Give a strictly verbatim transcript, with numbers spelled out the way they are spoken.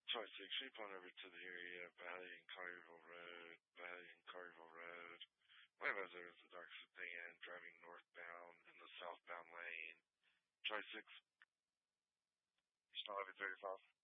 twenty-six, we pulling over to the area of Valley and Collierville Road, Valley and Collierville Road. My bad, there was a dark sedan driving northbound in the southbound lane. twenty-six, you still have it thirty-five?